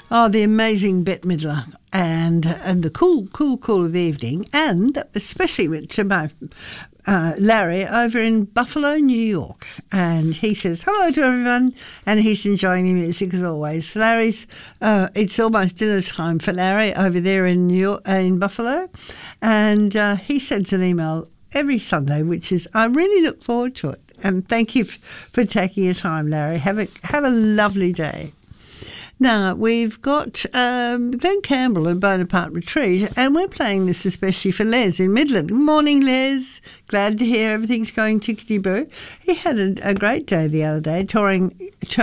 Oh, the amazing Bette Midler and the cool of the evening, and especially to my Larry over in Buffalo, New York. And he says hello to everyone, and he's enjoying the music as always. Larry's, it's almost dinner time for Larry over there in in Buffalo, and he sends an email every Sunday, which is, I really look forward to it. And thank you for taking your time, Larry. Have a lovely day. Now, we've got Glenn Campbell and Bonaparte Retreat, and we're playing this especially for Les in Midland. Good morning, Les. Glad to hear everything's going tickety-boo. He had a great day the other day touring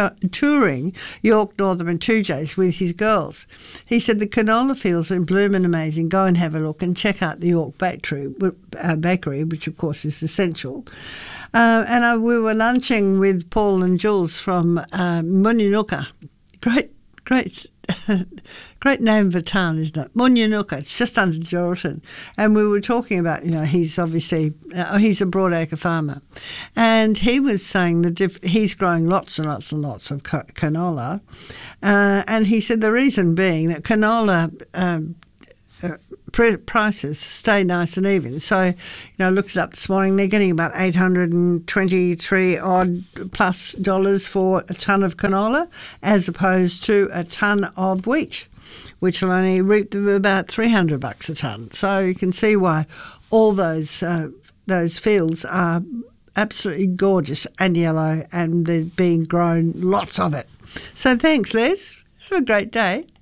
York, Northam and Two Jays with his girls. He said the canola fields in bloom and amazing. Go and have a look and check out the York Bakery, which of course is essential. We were lunching with Paul and Jules from Munyanuka. Great name of a town, isn't it? Munyanuka. It's just under Geraldton. And we were talking about, he's obviously, he's a broadacre farmer. And he was saying that he's growing lots and lots and lots of canola. And he said the reason being that canola prices stay nice and even. So, I looked it up this morning. They're getting about $823 odd plus dollars for a tonne of canola, as opposed to a tonne of wheat, which will only reap them about $300 a tonne. So you can see why all those fields are absolutely gorgeous and yellow, and they're being grown lots of it. So thanks, Les. Have a great day.